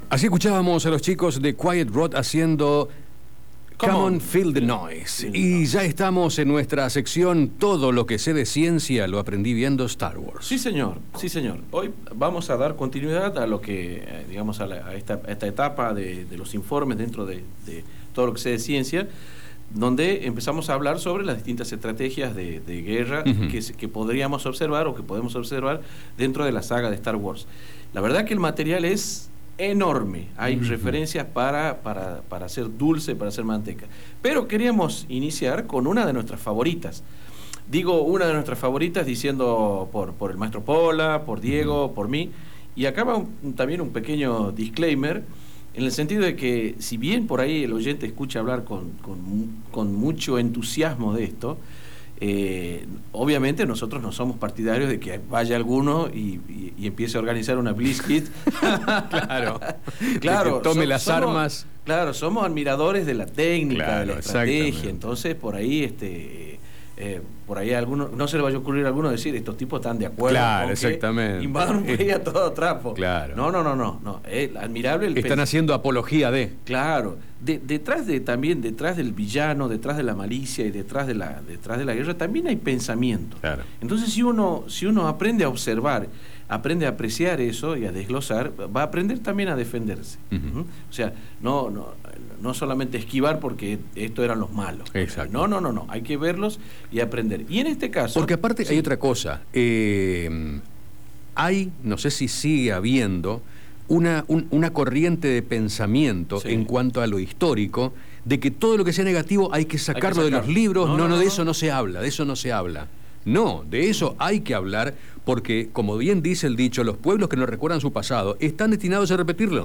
Así escuchábamos a los chicos de Quiet Rot haciendo Come on, Feel the Noise. Y ya estamos en nuestra sección Todo lo que sé de ciencia lo aprendí viendo Star Wars. Sí, señor. Sí, señor. Hoy vamos a dar continuidad a lo que, digamos, a esta etapa de los informes dentro de todo lo que sé de ciencia, donde empezamos a hablar sobre las distintas estrategias de guerra que podríamos observar o que podemos observar dentro de la saga de Star Wars. La verdad que el material es enorme, hay referencias para hacer dulce, para hacer manteca. Pero queríamos iniciar con una de nuestras favoritas. Digo una de nuestras favoritas diciendo por el maestro Pola, por Diego, por mí. Y acá va también un pequeño disclaimer, en el sentido de que si bien por ahí el oyente escucha hablar con mucho entusiasmo de esto, obviamente nosotros no somos partidarios de que vaya alguno y empiece a organizar una Blitzkrieg. Claro, que tome las armas. Claro, somos admiradores de la técnica, claro, de la estrategia. Entonces por ahí por ahí no se le vaya a ocurrir a alguno decir estos tipos están de acuerdo, claro, exactamente, invadan un país a todo trapo. Claro. No, admirable están haciendo apología de. Claro, detrás del villano, detrás de la malicia y detrás de la guerra también hay pensamiento. Claro. Entonces si uno aprende a observar, aprende a apreciar eso y a desglosar, va a aprender también a defenderse. O sea, no solamente esquivar porque estos eran los malos. Exacto. No, hay que verlos y aprender. Y en este caso... Porque aparte hay otra cosa. Hay, no sé si sigue habiendo, una corriente de pensamiento en cuanto a lo histórico, de que todo lo que sea negativo hay que sacarlo de los libros. De eso no se habla, de eso no se habla. No, de eso hay que hablar porque, como bien dice el dicho, los pueblos que no recuerdan su pasado están destinados a repetirlo.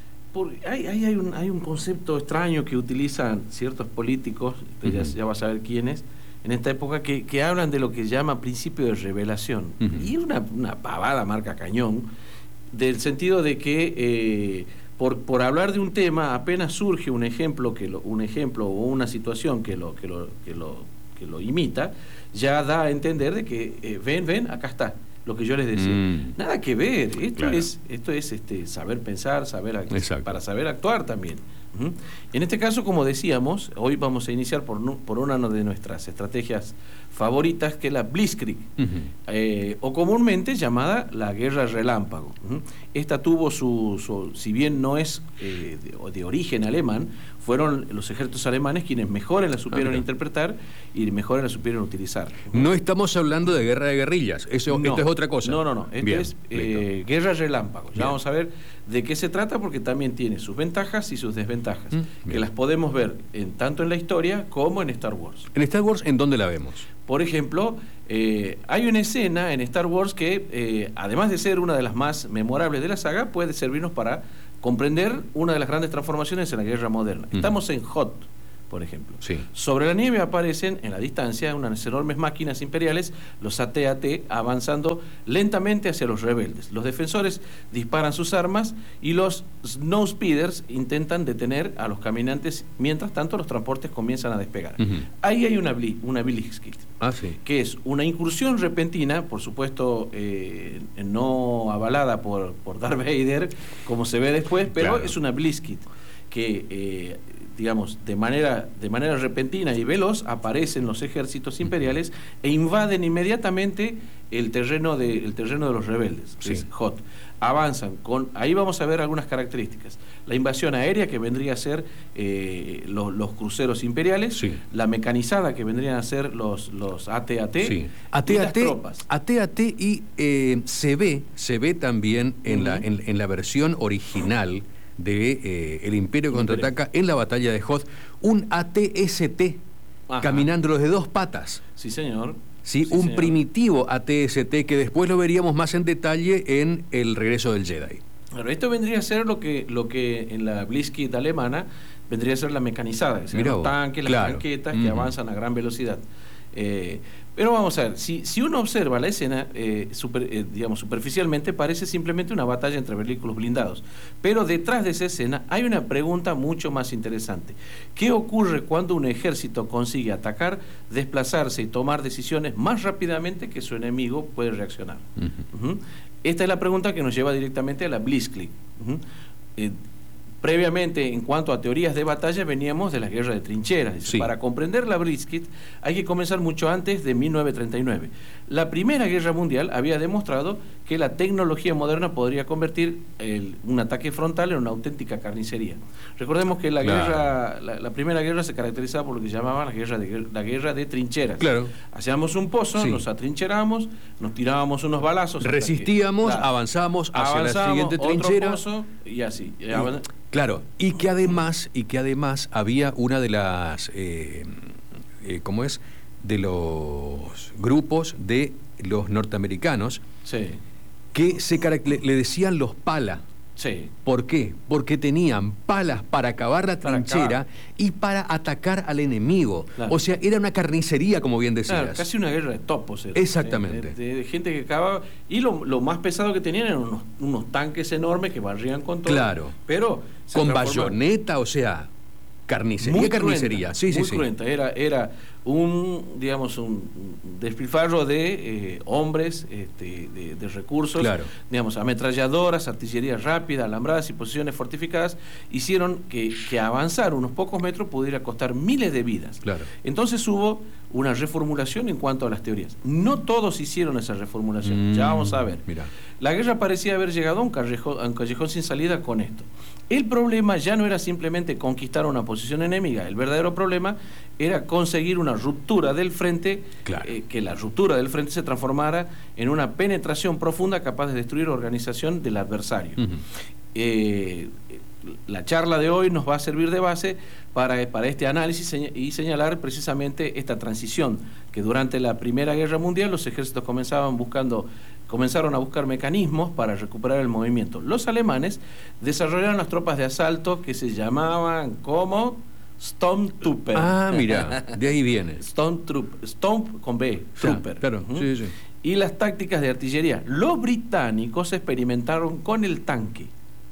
Hay un concepto extraño que utilizan ciertos políticos, ya vas a ver quiénes, en esta época, que hablan de lo que llama principio de revelación. Y es una pavada marca cañón, del sentido de que por hablar de un tema, apenas surge un ejemplo o una situación que lo imita, ya da a entender de que ven, acá está lo que yo les decía. Nada que ver, esto es saber pensar, para saber actuar también. En este caso, como decíamos, hoy vamos a iniciar por una de nuestras estrategias favoritas, que es la Blitzkrieg, o comúnmente llamada la guerra relámpago. Esta tuvo si bien no es de origen alemán, fueron los ejércitos alemanes quienes mejor la supieron interpretar y mejor la supieron utilizar. No estamos hablando de guerra de guerrillas, esto es otra cosa. No, esto es guerra relámpago. Ya vamos a ver de qué se trata, porque también tiene sus ventajas y sus desventajas, que las podemos ver tanto en la historia como en Star Wars. ¿En Star Wars en dónde la vemos? Por ejemplo, hay una escena en Star Wars que, además de ser una de las más memorables de la saga, puede servirnos para comprender una de las grandes transformaciones en la guerra moderna. Estamos en Hoth, por ejemplo. Sí. Sobre la nieve aparecen en la distancia unas enormes máquinas imperiales, los AT-AT, avanzando lentamente hacia los rebeldes. Los defensores disparan sus armas y los Snowspeeders intentan detener a los caminantes, mientras tanto los transportes comienzan a despegar. Ahí hay una Blitzkrieg, que es una incursión repentina, por supuesto no avalada por Darth Vader, como se ve después, pero es una Blitzkrieg que digamos, de manera repentina y veloz aparecen los ejércitos imperiales e invaden inmediatamente el terreno de los rebeldes, que es Hoth. Avanzan ahí vamos a ver algunas características. La invasión aérea, que vendría a ser los cruceros imperiales, la mecanizada, que vendrían a ser los AT-AT, y las tropas. AT-AT y se ve también en la versión original de El Imperio Contraataca, en la batalla de Hoth, un AT-ST caminando de dos patas. Sí, señor. Un primitivo AT-ST que después lo veríamos más en detalle en El Regreso del Jedi. Bueno, esto vendría a ser lo que en la Blitzkrieg alemana vendría a ser la mecanizada, que son los tanques, las tanquetas que avanzan a gran velocidad. Pero vamos a ver, si uno observa la escena, superficialmente parece simplemente una batalla entre vehículos blindados, pero detrás de esa escena hay una pregunta mucho más interesante. ¿Qué ocurre cuando un ejército consigue atacar, desplazarse y tomar decisiones más rápidamente que su enemigo puede reaccionar? Esta es la pregunta que nos lleva directamente a la Blitzkrieg. Previamente, en cuanto a teorías de batalla, veníamos de la guerra de trincheras. Sí. Para comprender la Blitzkrieg hay que comenzar mucho antes de 1939. La Primera Guerra Mundial había demostrado que la tecnología moderna podría convertir un ataque frontal en una auténtica carnicería. Recordemos que la Primera Guerra se caracterizaba por lo que llamaban la guerra de trincheras. Claro. Hacíamos un pozo, nos atrincheramos, nos tirábamos unos balazos. Resistíamos, avanzábamos hacia la siguiente trinchera. Otro pozo, y así. Claro, y que además había una de las, ¿cómo es? De los grupos de los norteamericanos que le decían los pala. Sí. ¿Por qué? Porque tenían palas para acabar la trinchera y para atacar al enemigo. Claro. O sea, era una carnicería, como bien decías. Claro, casi una guerra de topos. Exactamente. De gente que acababa. Y lo más pesado que tenían eran unos tanques enormes que barrían con todo. Claro. Pero con bayoneta, o sea, carnicería. Muy carnicería. Cruenta, muy cruenta. Era un despilfarro de hombres, de recursos, claro. Digamos, ametralladoras, artillería rápida, alambradas y posiciones fortificadas, hicieron que avanzar unos pocos metros pudiera costar miles de vidas. Claro. Entonces hubo una reformulación en cuanto a las teorías. No todos hicieron esa reformulación, ya vamos a ver. Mira. La guerra parecía haber llegado a un callejón sin salida con esto. El problema ya no era simplemente conquistar una posición enemiga, el verdadero problema era conseguir una ruptura del frente, claro. Que la ruptura del frente se transformara en una penetración profunda capaz de destruir la organización del adversario. La charla de hoy nos va a servir de base para este análisis y señalar precisamente esta transición, que durante la Primera Guerra Mundial los ejércitos comenzaron a buscar mecanismos para recuperar el movimiento. Los alemanes desarrollaron las tropas de asalto que se llamaban como Stormtrooper. Ah, mira, de ahí viene. Stormtrooper, Storm con B, Trooper. Claro, sí. Y las tácticas de artillería. Los británicos experimentaron con el tanque.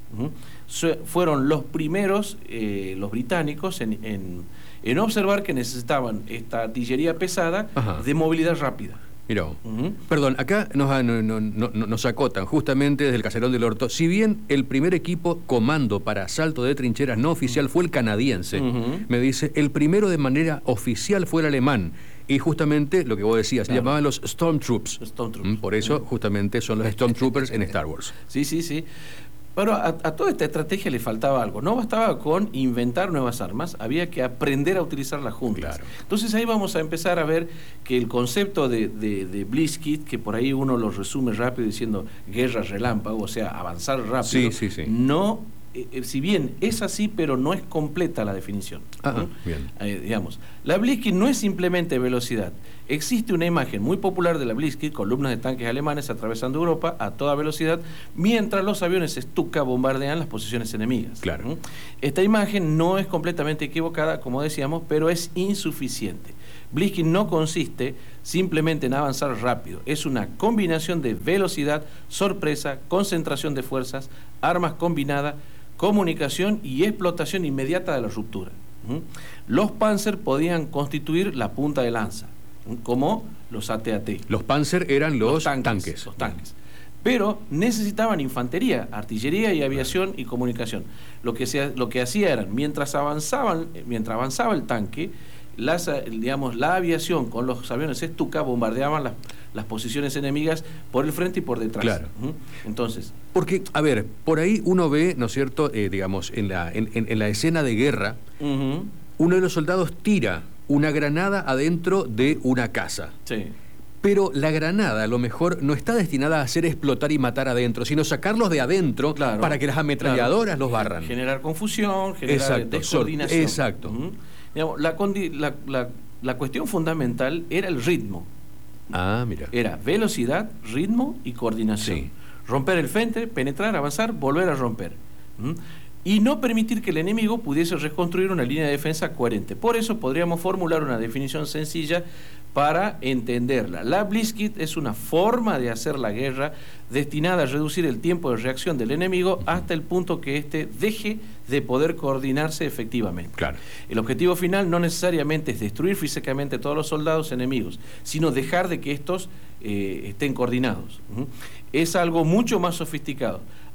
Fueron los primeros, los británicos, en observar que necesitaban esta artillería pesada de movilidad rápida. Mirá, perdón, acá nos acotan justamente desde el Caserón del Orto. Si bien el primer equipo comando para asalto de trincheras no oficial fue el canadiense, me dice, el primero de manera oficial fue el alemán. Y justamente lo que vos decías, se llamaban los Stormtroops. Por eso justamente son los Stormtroopers en Star Wars. Sí. Pero a toda esta estrategia le faltaba algo. No bastaba con inventar nuevas armas, había que aprender a utilizarlas juntas. Claro. Entonces ahí vamos a empezar a ver que el concepto de Blitzkrieg, que por ahí uno lo resume rápido diciendo guerra relámpago, o sea, avanzar rápido, sí. No, si bien es así, pero no es completa la definición. Bien. Digamos, la Blitzkrieg no es simplemente velocidad. Existe una imagen muy popular de la Blitzkrieg, columnas de tanques alemanes atravesando Europa a toda velocidad, mientras los aviones Stuka bombardean las posiciones enemigas. Claro. Esta imagen no es completamente equivocada, como decíamos, pero es insuficiente. Blitzkrieg no consiste simplemente en avanzar rápido, es una combinación de velocidad, sorpresa, concentración de fuerzas, armas combinadas, comunicación y explotación inmediata de la ruptura. Los Panzer podían constituir la punta de lanza, como los AT-AT. Los Panzer eran los tanques. Los tanques. Pero necesitaban infantería, artillería y aviación y comunicación. Lo que hacía era, mientras avanzaba el tanque, la aviación con los aviones Stuka bombardeaban las posiciones enemigas por el frente y por detrás. Claro. Entonces, porque, a ver, por ahí uno ve, ¿no es cierto?, digamos, en la escena de guerra, uno de los soldados tira una granada adentro de una casa. Sí. Pero la granada a lo mejor no está destinada a hacer explotar y matar adentro, sino sacarlos de adentro para que las ametralladoras los barran. Generar confusión, generar descoordinación. Exacto. Digamos, la cuestión fundamental era el ritmo. Mira. Era velocidad, ritmo y coordinación. Sí. Romper el frente, penetrar, avanzar, volver a romper. Y no permitir que el enemigo pudiese reconstruir una línea de defensa coherente. Por eso podríamos formular una definición sencilla para entenderla. La Blitzkrieg es una forma de hacer la guerra destinada a reducir el tiempo de reacción del enemigo hasta el punto que éste deje de poder coordinarse efectivamente. Claro. El objetivo final no necesariamente es destruir físicamente todos los soldados enemigos, sino dejar de que estos estén coordinados. Es algo mucho más sofisticado.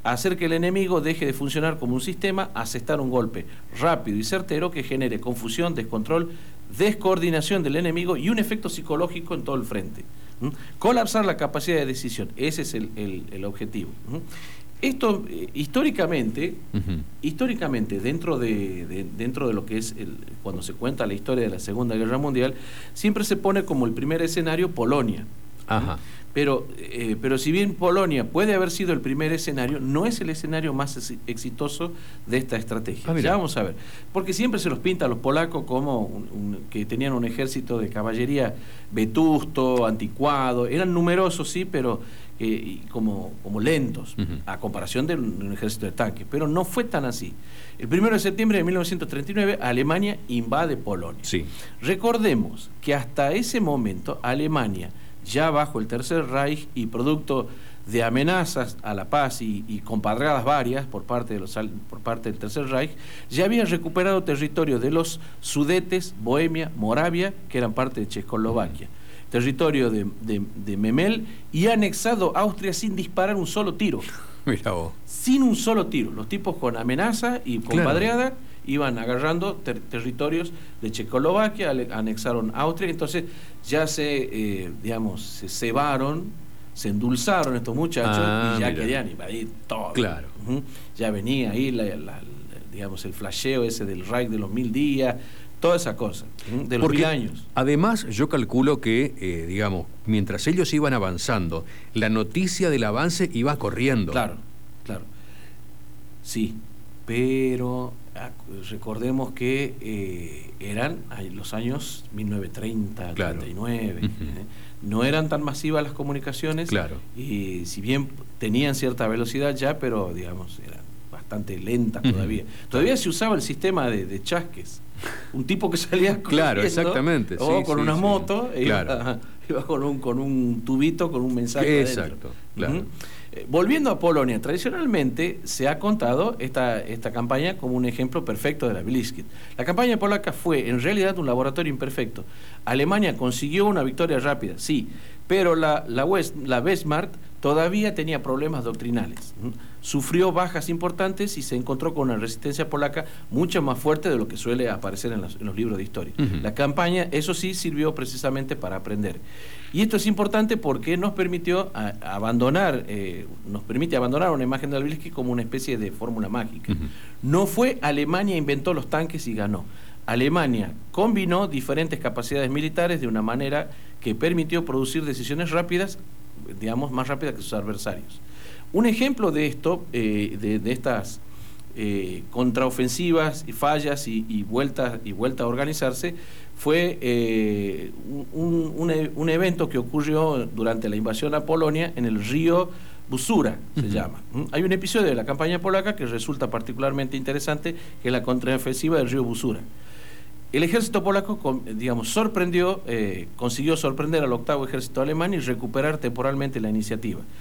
hacer que el enemigo deje de funcionar como un sistema, asestar un golpe rápido y certero que genere confusión, descontrol, descoordinación del enemigo y un efecto psicológico en todo el frente. Colapsar la capacidad de decisión, ese es el objetivo. Esto históricamente, dentro de lo que es cuando se cuenta la historia de la Segunda Guerra Mundial, siempre se pone como el primer escenario Polonia. Ajá. Pero si bien Polonia puede haber sido el primer escenario, no es el escenario más exitoso de esta estrategia. Ya vamos a ver. Porque siempre se los pinta a los polacos como que tenían un ejército de caballería vetusto, anticuado. Eran numerosos, sí, pero como lentos, a comparación de un ejército de tanques. Pero no fue tan así. El 1 de septiembre de 1939, Alemania invade Polonia. Sí. Recordemos que hasta ese momento, Alemania, ya bajo el Tercer Reich y producto de amenazas a la paz y compadradas varias por parte del Tercer Reich, ya había recuperado territorio de los Sudetes, Bohemia, Moravia, que eran parte de Checoslovaquia, territorio de Memel, y anexado Austria sin disparar un solo tiro. Mira vos. Sin un solo tiro. Los tipos con amenaza y compadreada iban agarrando territorios de Checoslovaquia, anexaron Austria, entonces ya se cebaron, se endulzaron estos muchachos y ya querían invadir todo. Claro. Ya venía ahí el flasheo ese del Reich de los 1000 días, toda esa cosa, de los 1000 años. Además, yo calculo que, mientras ellos iban avanzando, la noticia del avance iba corriendo. Claro. Sí, pero recordemos que eran los años 1930, 39, no eran tan masivas las comunicaciones, y si bien tenían cierta velocidad ya, pero eran bastante lentas todavía. Todavía se usaba el sistema de chasques, un tipo que salía corriendo, exactamente, con una moto, iba con un tubito con un mensaje adentro. Claro. Volviendo a Polonia, tradicionalmente se ha contado esta campaña como un ejemplo perfecto de la Blitzkrieg. La campaña polaca fue en realidad un laboratorio imperfecto. Alemania consiguió una victoria rápida, sí, pero la Wehrmacht todavía tenía problemas doctrinales. Sufrió bajas importantes y se encontró con una resistencia polaca mucho más fuerte de lo que suele aparecer en los libros de historia. La campaña, eso sí, sirvió precisamente para aprender. Y esto es importante porque nos permite abandonar una imagen de la Blitzkrieg como una especie de fórmula mágica. No fue Alemania inventó los tanques y ganó. Alemania combinó diferentes capacidades militares de una manera que permitió producir decisiones rápidas, más rápidas que sus adversarios. Un ejemplo de esto, de estas contraofensivas y fallas y vuelta a organizarse, fue un evento que ocurrió durante la invasión a Polonia en el río Busura, se llama. Hay un episodio de la campaña polaca que resulta particularmente interesante, que es la contraofensiva del río Busura. El ejército polaco, consiguió sorprender al octavo ejército alemán y recuperar temporalmente la iniciativa.